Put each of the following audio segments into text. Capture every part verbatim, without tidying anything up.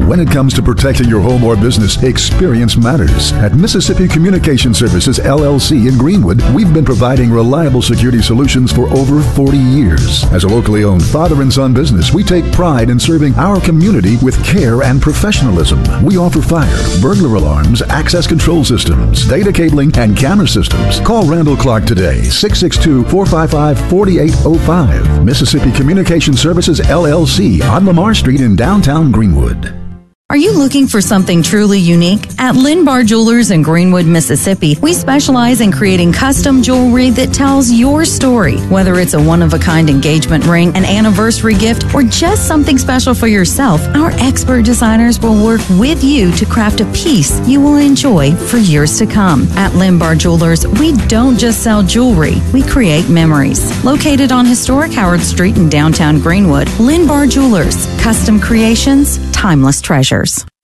When it comes to protecting your home or business, experience matters. At Mississippi Communication Services, L L C in Greenwood, we've been providing reliable security solutions for over forty years. As a locally owned father and son business, we take pride in serving our community with care and professionalism. We offer fire, burglar alarms, access control systems, data cabling, and camera systems. Call Randall Clark today, six six two, four five five, four eight zero five. Mississippi Communication Services, L L C on Lamar Street in downtown Greenwood. Are you looking for something truly unique? At Linbar Jewelers in Greenwood, Mississippi, we specialize in creating custom jewelry that tells your story. Whether it's a one-of-a-kind engagement ring, an anniversary gift, or just something special for yourself, our expert designers will work with you to craft a piece you will enjoy for years to come. At Linbar Jewelers, we don't just sell jewelry, we create memories. Located on historic Howard Street in downtown Greenwood, Linbar Jewelers, custom creations, timeless treasures.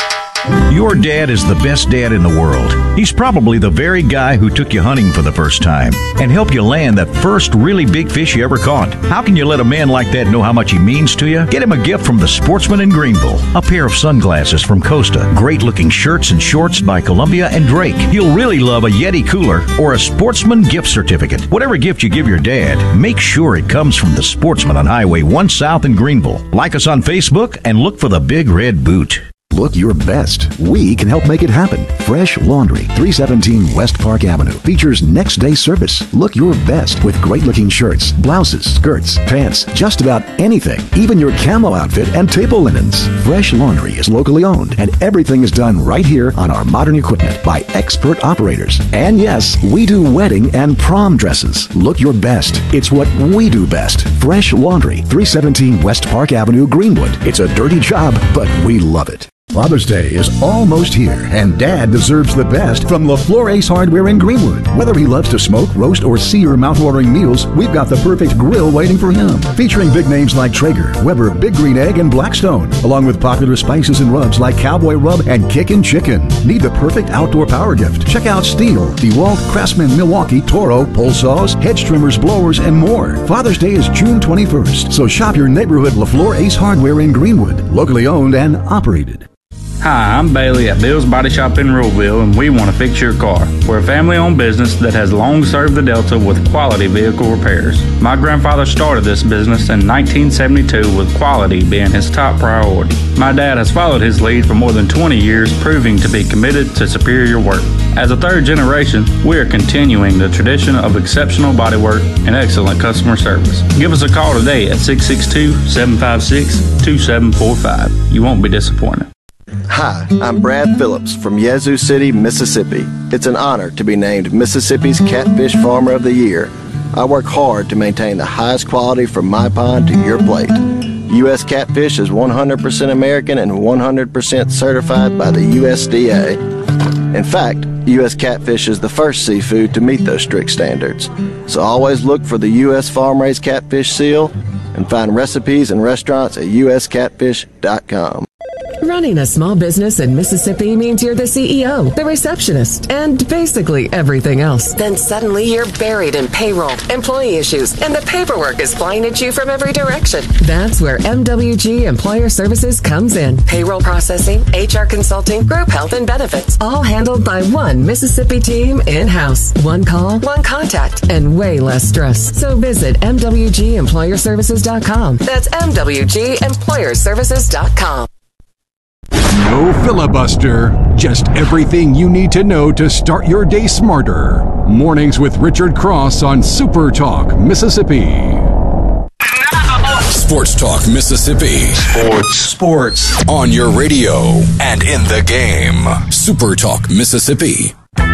Your dad is the best dad in the world. He's probably the very guy who took you hunting for the first time and helped you land that first really big fish you ever caught. How can you let a man like that know how much he means to you? Get him a gift from the Sportsman in Greenville. A pair of sunglasses from Costa. Great-looking shirts and shorts by Columbia and Drake. He'll really love a Yeti cooler or a Sportsman gift certificate. Whatever gift you give your dad, make sure it comes from the Sportsman on Highway one South in Greenville. Like us on Facebook and look for the Big Red Boot. Look your best. We can help make it happen. Fresh Laundry, three seventeen West Park Avenue, features next day service. Look your best with great-looking shirts, blouses, skirts, pants, just about anything, even your camo outfit and table linens. Fresh Laundry is locally owned, and everything is done right here on our modern equipment by expert operators. And yes, we do wedding and prom dresses. Look your best. It's what we do best. Fresh Laundry, three seventeen West Park Avenue, Greenwood. It's a dirty job, but we love it. Father's Day is almost here, and Dad deserves the best from LaFleur Ace Hardware in Greenwood. Whether he loves to smoke, roast, or sear mouth-watering meals, we've got the perfect grill waiting for him. Featuring big names like Traeger, Weber, Big Green Egg, and Blackstone, along with popular spices and rubs like Cowboy Rub and Kickin' Chicken. Need the perfect outdoor power gift? Check out Stihl, DeWalt, Craftsman, Milwaukee, Toro, pole saws, hedge trimmers, blowers, and more. Father's Day is June twenty-first, so shop your neighborhood LaFleur Ace Hardware in Greenwood, locally owned and operated. Hi, I'm Bailey at Bill's Body Shop in Ruleville, and we want to fix your car. We're a family-owned business that has long served the Delta with quality vehicle repairs. My grandfather started this business in nineteen seventy-two with quality being his top priority. My dad has followed his lead for more than twenty years, proving to be committed to superior work. As a third generation, we are continuing the tradition of exceptional bodywork and excellent customer service. Give us a call today at six six two, seven five six, two seven four five. You won't be disappointed. Hi, I'm Brad Phillips from Yazoo City, Mississippi. It's an honor to be named Mississippi's Catfish Farmer of the Year. I work hard to maintain the highest quality from my pond to your plate. U S Catfish is one hundred percent American and one hundred percent certified by the U S D A. In fact, U S Catfish is the first seafood to meet those strict standards. So always look for the U S Farm-Raised Catfish seal and find recipes and restaurants at U S catfish dot com. Running a small business in Mississippi means you're the C E O, the receptionist, and basically everything else. Then suddenly you're buried in payroll, employee issues, and the paperwork is flying at you from every direction. That's where M W G Employer Services comes in. Payroll processing, H R consulting, group health and benefits, all handled by one Mississippi team in-house. One call, one contact, and way less stress. So visit M W G employer services dot com. That's M W G employer services dot com. No filibuster, just everything you need to know to start your day smarter. Mornings with Richard Cross on Super Talk, Mississippi. Sports Talk, Mississippi. Sports. Sports. On your radio and in the game. Super Talk, Mississippi.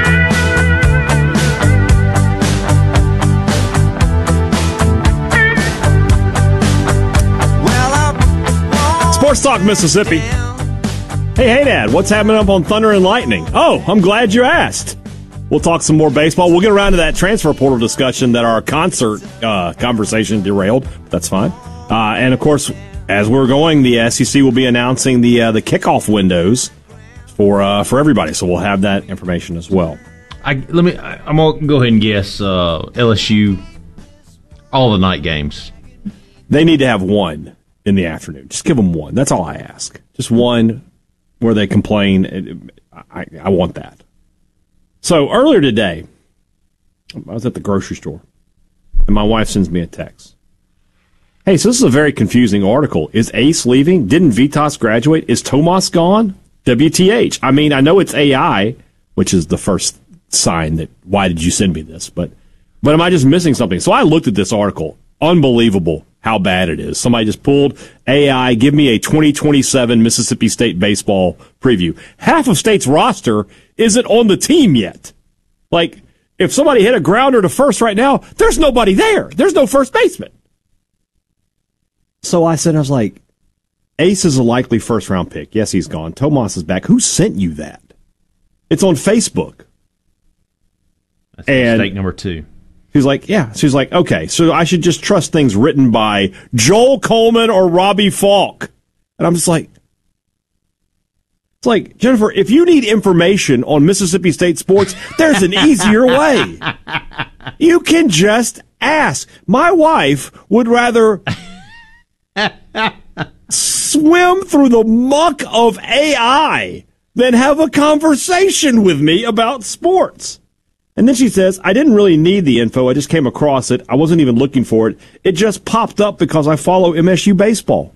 Sports Talk, Mississippi. Hey, hey, Dad, what's happening up on Thunder and Lightning? Oh, I'm glad you asked. We'll talk some more baseball. We'll get around to that transfer portal discussion that our concert uh, conversation derailed. That's fine. Uh, and, of course, as we're going, the S E C will be announcing the uh, the kickoff windows for uh, for everybody. So we'll have that information as well. I let me. I, I'm gonna go ahead and guess uh, L S U. All the night games. They need to have one in the afternoon. Just give them one. That's all I ask. Just one where they complain. I, I want that. So earlier today, I was at the grocery store, and my wife sends me a text. Hey, so this is a very confusing article. Is Ace leaving? Didn't Vitas graduate? Is Tomas gone? W T H. I mean, I know it's A I, which is the first sign that, why did you send me this? But, but am I just missing something? So I looked at this article. Unbelievable how bad it is. Somebody just pulled A I, give me a twenty twenty-seven Mississippi State baseball preview. Half of State's roster isn't on the team yet. Like, if somebody hit a grounder to first right now, there's nobody there. There's no first baseman. So I said, I was like, Ace is a likely first-round pick. Yes, he's gone. Tomas is back. Who sent you that? It's on Facebook. That's and mistake number two. She's like, yeah. She's like, okay, so I should just trust things written by Joel Coleman or Robbie Falk. And I'm just like, it's like, Jennifer, if you need information on Mississippi State sports, there's an easier way. You can just ask. My wife would rather swim through the muck of A I than have a conversation with me about sports. And then she says, I didn't really need the info. I just came across it. I wasn't even looking for it. It just popped up because I follow M S U baseball.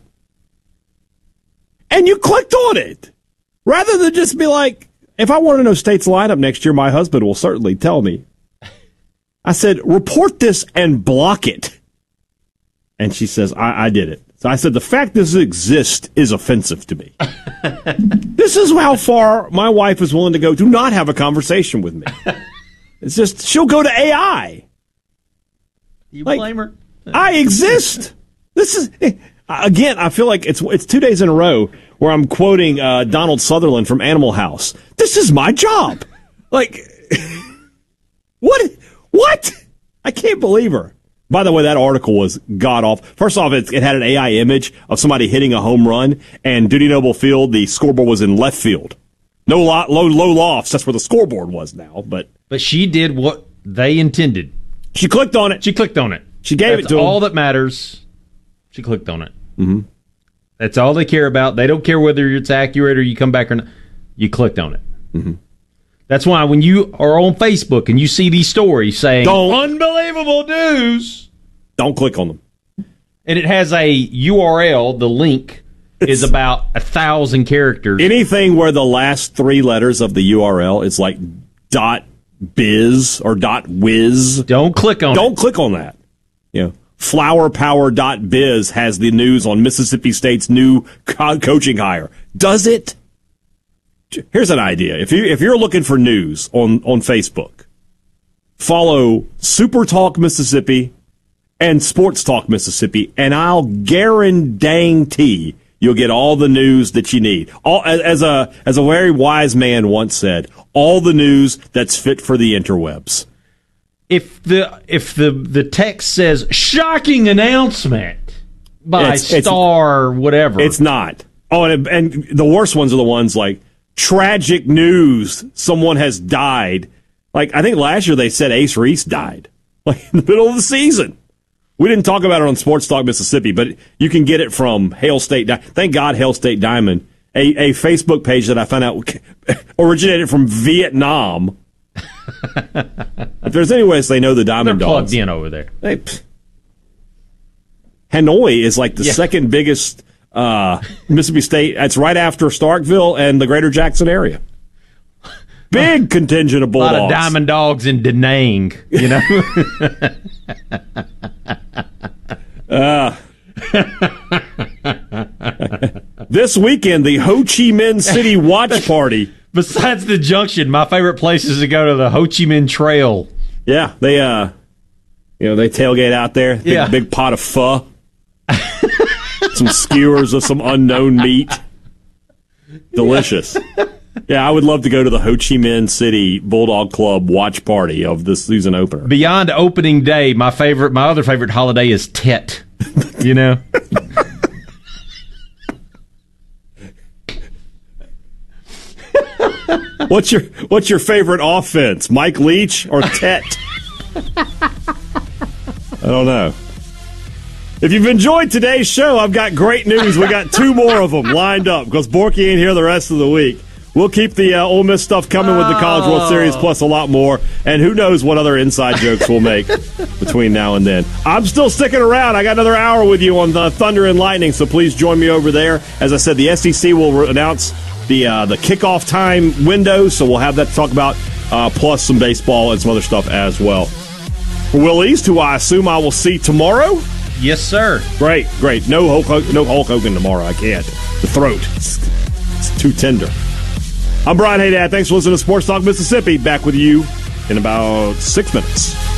And you clicked on it. Rather than just be like, if I want to know State's lineup next year, my husband will certainly tell me. I said, report this and block it. And she says, I, I did it. So I said, the fact this exists is offensive to me. This is how far my wife is willing to go to not have a conversation with me. It's just, she'll go to A I. You like, blame her? I exist. This is, again, I feel like it's it's two days in a row where I'm quoting uh, Donald Sutherland from Animal House. This is my job. Like, what? What? I can't believe her. By the way, that article was god-awful. First off, it, it had an A I image of somebody hitting a home run, and Dudy Noble Field, the scoreboard was in left field. No lot, low, low lofts. That's where the scoreboard was now. But but she did what they intended. She clicked on it. She clicked on it. She gave That's it to all him. that matters. She clicked on it. Mm-hmm. That's all they care about. They don't care whether it's accurate or you come back or not. You clicked on it. Mm-hmm. That's why when you are on Facebook and you see these stories saying, don't, unbelievable news, don't click on them. And it has a U R L, the link is about a thousand characters. Anything where the last three letters of the U R L is like dot biz or dot whiz. Don't click on Don't it. click on that. You know, flower power dot biz has the news on Mississippi State's new co- coaching hire. Does it? Here's an idea. If you if you're looking for news on, on Facebook, follow Super Talk Mississippi and Sports Talk Mississippi, and I'll guarantee you'll get all the news that you need. All as a as a very wise man once said, all the news that's fit for the interwebs. If the if the the text says shocking announcement by it's, Star it's, whatever, it's not. Oh, and, and the worst ones are the ones like tragic news. Someone has died. Like I think last year they said Ace Reese died, like in the middle of the season. We didn't talk about it on Sports Talk Mississippi, but you can get it from Hail State. Di- Thank God Hail State Diamond, a, a Facebook page that I found out originated from Vietnam. If there's any way they know the Diamond They're Dogs. plugged in over there. Hey, Hanoi is like the yeah. second biggest uh, Mississippi State. It's right after Starkville and the greater Jackson area. Big contingent of Bulldogs. A lot of Diamond Dogs in Da Nang, you know. uh, this weekend, the Ho Chi Minh City Watch Party. Besides the Junction, my favorite place is to go to the Ho Chi Minh Trail. Yeah, they uh, you know, they tailgate out there. Big, yeah. big pot of pho, some skewers of some unknown meat. Delicious. Yeah, I would love to go to the Ho Chi Minh City Bulldog Club watch party of this season opener. Beyond opening day, my favorite, my other favorite holiday is Tet. You know. What's your What's your favorite offense, Mike Leach or Tet? I don't know. If you've enjoyed today's show, I've got great news. We got two more of them lined up because Borky ain't here the rest of the week. We'll keep the uh, Ole Miss stuff coming with the College World Series, plus a lot more. And who knows what other inside jokes we'll make between now and then. I'm still sticking around. I got another hour with you on the Thunder and Lightning, so please join me over there. As I said, the S E C will re- announce the uh, the kickoff time window, so we'll have that to talk about, uh, plus some baseball and some other stuff as well. For Will East, who I assume I will see tomorrow. Yes, sir. Great, great. No Hulk Hogan, no Hulk Hogan tomorrow. I can't. The throat. It's, it's too tender. I'm Brian Haydad. Thanks for listening to Sports Talk Mississippi. Back with you in about six minutes.